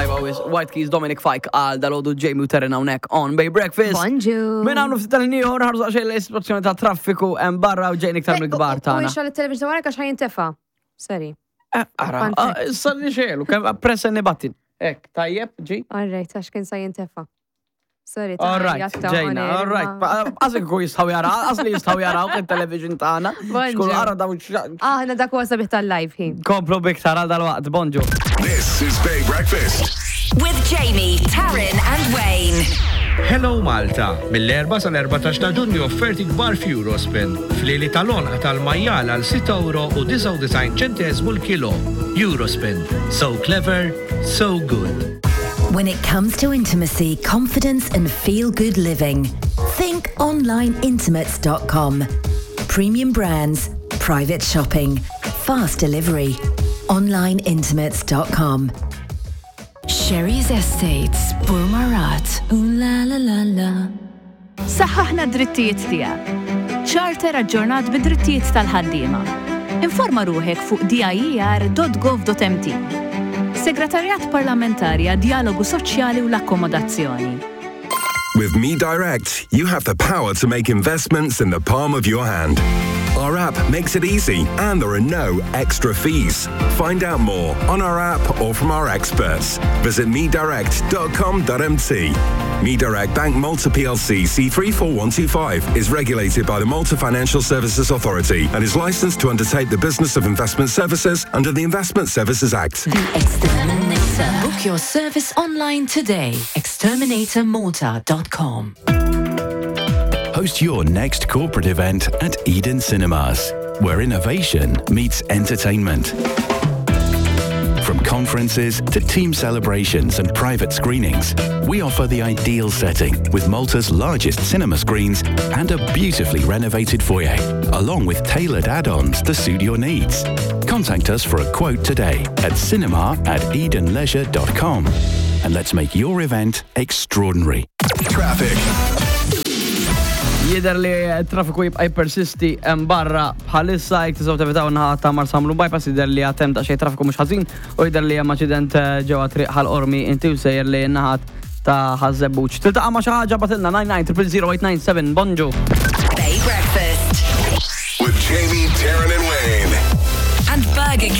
tajba wis. White Keys, Dominic Fike għal dal-għodu Jamie Terren hawnhekk on Bay Breakfast. Bonjour. Min hawn ftit tal-nieħor ħarżu għaxej l-istituzzjoni ta' traffiku hemm barra u ġejn iktar mill-kbar tagħna. U ix il-television warek għax ħajintefa'. Seri. Ara, salli xelu, kemm pressa nibattin. Ek, tajjeb, ġi? Alright, għax kien sa jintefa'. Sorry, Alright, ġejna, alright. Għazek ku jistaw jaraw, għazli jistaw jaraw il-television tagħna. Xkull għara daw Aħna dak huwa sabiħ tal-live ħin. Komplu biktar għal dal-waqt, bonġu. This is Bay Breakfast. With Jamie, Taryn and Wayne. Hello Malta, mill-4 sal-14 ta' Ġunju offerti kbar f'Eurospin. F'lieli tal-onqa tal-majjal għal €6.99 l-kilo. Eurospin. So clever, so good. When it comes to intimacy, confidence and feel-good living, think onlineintimates.com. Premium brands, private shopping, fast delivery. Onlineintimates.com. Sherry's Estates, Burmarat, ooh la la la la. Saħħaħna drittijiet tiegħek. Charter aġġornat bid-drittijiet tal-ħaddiema. Informa ruħek fuq dir.gov.mt. Segretarjat Parlamentarja, Dialogu Soċjali u l-Akkomodazzjoni. With MeDirect, you have the power to make investments in the palm of your hand. Our app makes it easy and there are no extra fees. Find out more on our app or from our experts. Visit medirect.com.mt. MeDirect Bank Malta PLC C34125 is regulated by the Malta Financial Services Authority and is licensed to undertake the business of investment services under the Investment Services Act. The Exterminator. Book your service online today. Exterminatormalta.com. Host your next corporate event at Eden Cinemas, where innovation meets entertainment. From conferences to team celebrations and private screenings, we offer the ideal setting with Malta's largest cinema screens and a beautifully renovated foyer, along with tailored add-ons to suit your needs. Contact us for a quote today at cinema@edenleisure.com and let's make your event extraordinary. Traffic. Jider li traffiku jibqaj persisti barra bħalissa jek tiżaw tevitaw naħa ta' Marsamlu bypass jider li għatem ta' xej traffiku mux ħazin u jider li hemm aċident ġewwa triq ħal-Ormi inti sejjer li naħat ta' ħażebbuċ. Tiltaqa' ma' xi ħaġa batilna 99 bonġu. Bay Breakfast. With Jamie, Taryn and Wayne. And Burger